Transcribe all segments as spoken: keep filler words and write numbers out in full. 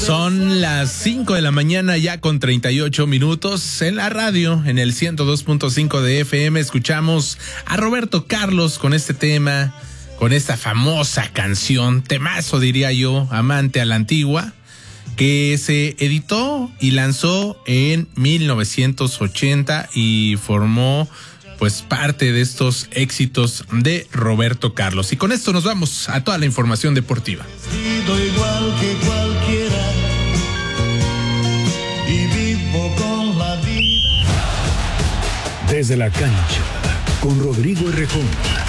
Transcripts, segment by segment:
Son las cinco de la mañana ya con treinta y ocho minutos. En la radio, en el ciento dos punto cinco de F M, escuchamos a Roberto Carlos con este tema, con esta famosa canción, temazo diría yo, Amante a la Antigua, que se editó y lanzó en mil novecientos ochenta y formó pues parte de estos éxitos de Roberto Carlos. Y con esto nos vamos a toda la información deportiva. Igual que cualquiera y vivo con la vida. Desde la cancha con Rodrigo Errejón.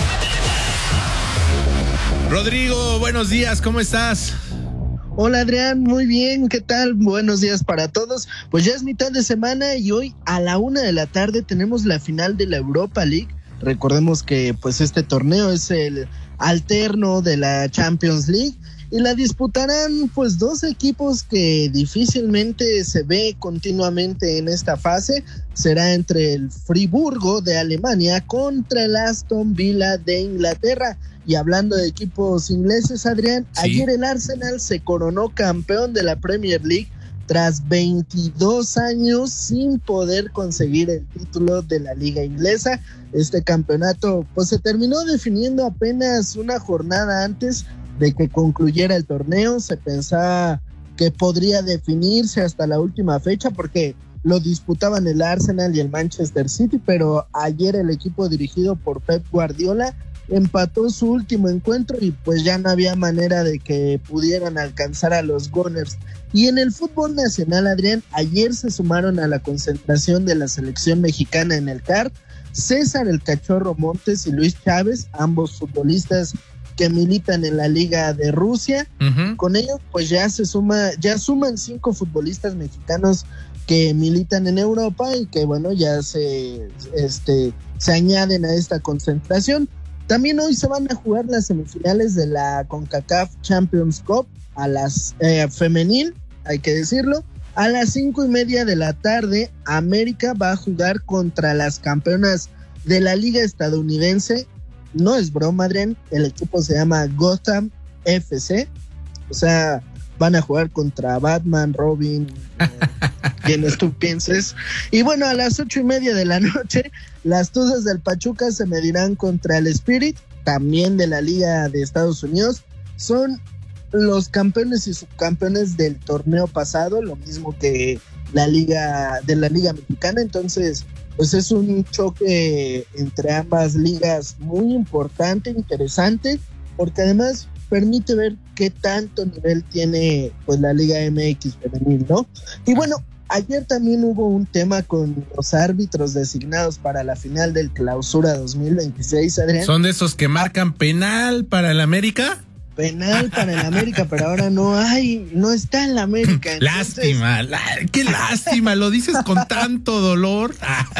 Rodrigo, buenos días, ¿cómo estás? Hola Adrián, muy bien, ¿qué tal? Buenos días para todos. Pues ya es mitad de semana y hoy a la una de la tarde tenemos la final de la Europa League. Recordemos que pues este torneo es el alterno de la Champions League y la disputarán pues dos equipos que difícilmente se ve continuamente en esta fase. Será entre el Friburgo de Alemania contra el Aston Villa de Inglaterra. Y hablando de equipos ingleses, Adrián, sí. Ayer el Arsenal se coronó campeón de la Premier League tras veintidós años sin poder conseguir el título de la liga inglesa. Este campeonato pues se terminó definiendo apenas una jornada antes de que concluyera el torneo. Se pensaba que podría definirse hasta la última fecha porque lo disputaban el Arsenal y el Manchester City, pero ayer el equipo dirigido por Pep Guardiola empató su último encuentro y pues ya no había manera de que pudieran alcanzar a los Gunners. Y en el fútbol nacional, Adrián, ayer se sumaron a la concentración de la selección mexicana en el C A R César el Cachorro Montes y Luis Chávez, ambos futbolistas que militan en la Liga de Rusia. Uh-huh. Con ellos pues ya se suma, ya suman cinco futbolistas mexicanos que militan en Europa y que bueno, ya se este se añaden a esta concentración. También hoy se van a jugar las semifinales de la CONCACAF Champions Cup a las eh, femenil, hay que decirlo. A las cinco y media de la tarde, América va a jugar contra las campeonas de la Liga Estadounidense. No es broma, Adrián, el equipo se llama Gotham F C. O sea, van a jugar contra Batman, Robin, eh, quienes tú pienses. Y bueno, a las ocho y media de la noche, las Tuzas del Pachuca se medirán contra el Spirit, también de la Liga de Estados Unidos. Son los campeones y subcampeones del torneo pasado, lo mismo que la Liga de la Liga Mexicana. Entonces, pues es un choque entre ambas ligas muy importante, interesante, porque además permite ver qué tanto nivel tiene pues la Liga M X femenil, ¿no? Y bueno, ayer también hubo un tema con los árbitros designados para la final del Clausura dos mil veintiséis, Adrián. ¿Son de esos que marcan penal para el América? Penal para el América, pero ahora no hay, no está en la América. Entonces, lástima, la, qué lástima, lo dices con tanto dolor.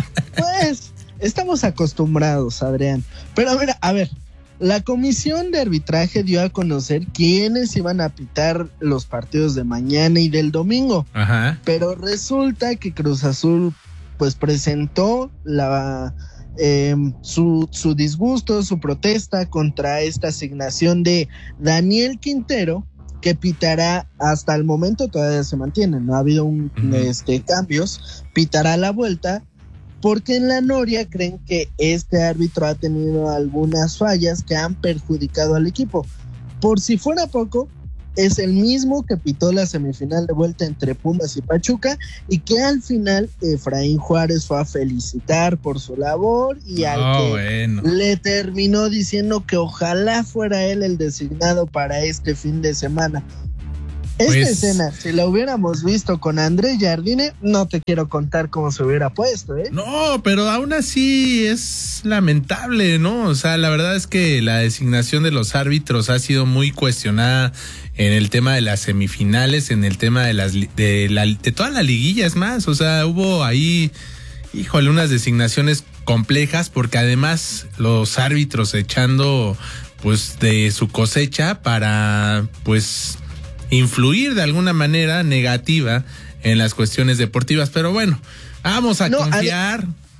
Pues, estamos acostumbrados, Adrián. Pero mira, a ver, la comisión de arbitraje dio a conocer quiénes iban a pitar los partidos de mañana y del domingo. Ajá. Pero resulta que Cruz Azul pues presentó la eh, su, su disgusto, su protesta contra esta asignación de Daniel Quintero, que pitará hasta el momento, todavía se mantiene, no ha habido un, uh-huh. este, cambios, pitará la vuelta, porque en la Noria creen que este árbitro ha tenido algunas fallas que han perjudicado al equipo. Por si fuera poco, es el mismo que pitó la semifinal de vuelta entre Pumas y Pachuca y que al final Efraín Juárez fue a felicitar por su labor y al oh, que bueno. le terminó diciendo que ojalá fuera él el designado para este fin de semana. Esta pues, escena, si la hubiéramos visto con Andrés Jardine, no te quiero contar cómo se hubiera puesto, ¿eh? No, pero aún así es lamentable, ¿no? O sea, la verdad es que la designación de los árbitros ha sido muy cuestionada en el tema de las semifinales, en el tema de las de, la, de toda la liguilla, es más, o sea, hubo ahí, híjole, unas designaciones complejas, porque además los árbitros echando pues de su cosecha para pues influir de alguna manera negativa en las cuestiones deportivas, pero bueno, vamos a no, confiar.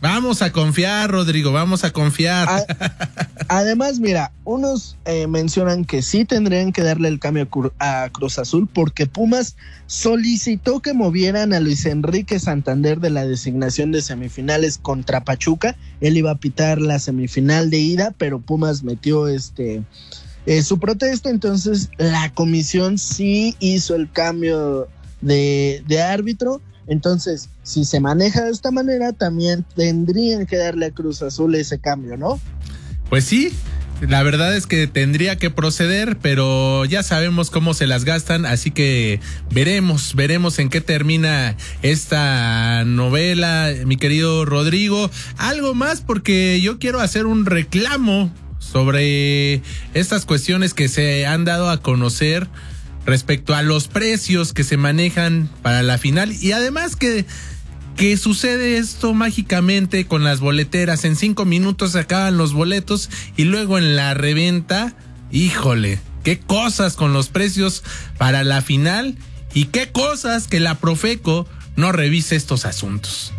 Vamos a confiar, Rodrigo, vamos a confiar. A, además, mira, unos eh, mencionan que sí tendrían que darle el cambio a, Cru- a Cruz Azul porque Pumas solicitó que movieran a Luis Enrique Santander de la designación de semifinales contra Pachuca. Él iba a pitar la semifinal de ida, pero Pumas metió este eh, su protesta, entonces la comisión sí hizo el cambio de, de árbitro. Entonces, si se maneja de esta manera, también tendrían que darle a Cruz Azul ese cambio, ¿no? Pues sí, la verdad es que tendría que proceder, pero ya sabemos cómo se las gastan, así que veremos, veremos en qué termina esta novela, mi querido Rodrigo. Algo más, porque yo quiero hacer un reclamo sobre estas cuestiones que se han dado a conocer respecto a los precios que se manejan para la final, y además que, que sucede esto mágicamente con las boleteras. En cinco minutos se acaban los boletos y luego en la reventa, híjole, qué cosas con los precios para la final y qué cosas que la Profeco no revise estos asuntos.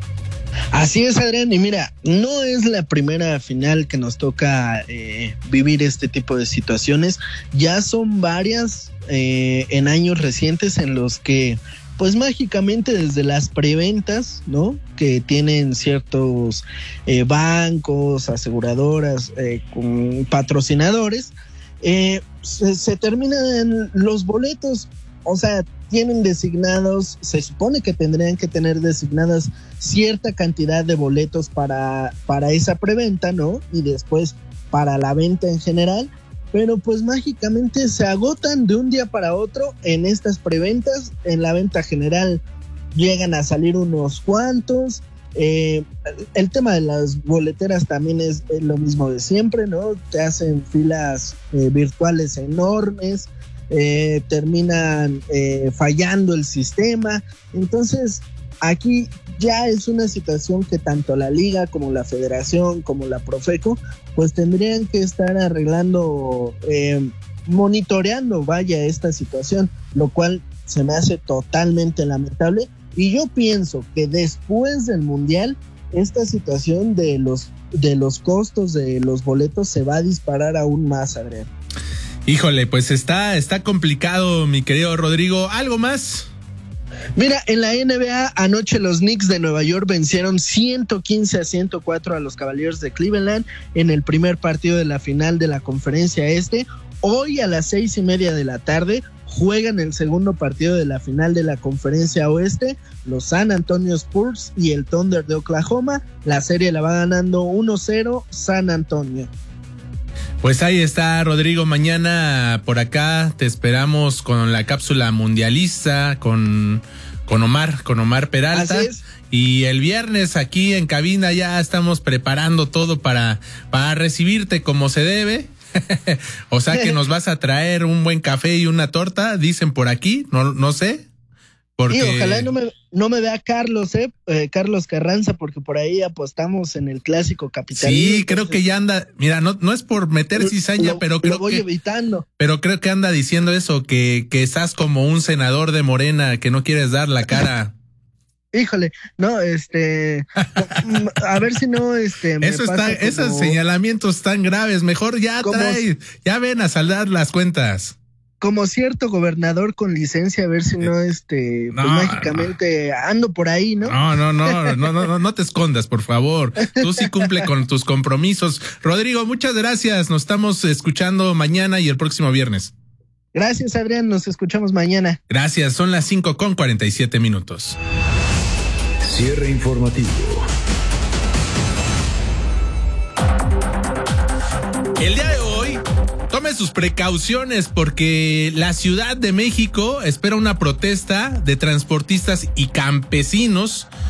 Así es, Adrián, y mira, no es la primera final que nos toca eh, vivir este tipo de situaciones. Ya son varias eh, en años recientes en los que, pues mágicamente desde las preventas, ¿no? Que tienen ciertos eh, bancos, aseguradoras, eh, con patrocinadores, eh, se, se terminan los boletos. O sea, tienen designados, se supone que tendrían que tener designadas cierta cantidad de boletos para, para esa preventa, ¿no? Y después para la venta en general, pero pues mágicamente se agotan de un día para otro en estas preventas. En la venta general llegan a salir unos cuantos. Eh, el tema de las boleteras también es, es lo mismo de siempre, ¿no? Te hacen filas eh, virtuales enormes. Eh, terminan eh, fallando el sistema. Entonces aquí ya es una situación que tanto la liga como la federación como la Profeco pues tendrían que estar arreglando, eh, monitoreando vaya esta situación, lo cual se me hace totalmente lamentable, y yo pienso que después del mundial esta situación de los de los costos de los boletos se va a disparar aún más, Adrián. Híjole, pues está, está complicado, mi querido Rodrigo. ¿Algo más? Mira, en la N B A anoche los Knicks de Nueva York vencieron ciento quince a ciento cuatro a los Cavaliers de Cleveland en el primer partido de la final de la Conferencia Este. Hoy a las seis y media de la tarde juegan el segundo partido de la final de la Conferencia Oeste, los San Antonio Spurs y el Thunder de Oklahoma. La serie la va ganando uno cero San Antonio. Pues ahí está, Rodrigo. Mañana por acá te esperamos con la cápsula mundialista, con, con Omar, con Omar Peralta. Así es. Y el viernes aquí en cabina ya estamos preparando todo para, para recibirte como se debe. O sea que nos vas a traer un buen café y una torta, dicen por aquí, no, no sé. Porque... Y ojalá no me, no me vea Carlos, eh, eh, Carlos Carranza, porque por ahí apostamos en el clásico capitalino. Sí, entonces, creo que ya anda, mira, no, no es por meter cizaña, lo, pero creo lo voy que, evitando. pero creo que anda diciendo eso, que, que estás como un senador de Morena, que no quieres dar la cara. Híjole, no, este, a ver si no, este, me eso pasa está, como, esos señalamientos tan graves, mejor ya como, trae, ya ven a saldar las cuentas. Como cierto gobernador con licencia, a ver si no, este, pues no, mágicamente no. ando por ahí, ¿no? No, no, no, no, no, no, no te escondas, por favor. Tú sí cumple con tus compromisos. Rodrigo, muchas gracias. Nos estamos escuchando mañana y el próximo viernes. Gracias, Adrián. Nos escuchamos mañana. Gracias. Son las cinco con cuarenta y siete minutos. Cierre informativo. El día de hoy, tome sus precauciones porque la Ciudad de México espera una protesta de transportistas y campesinos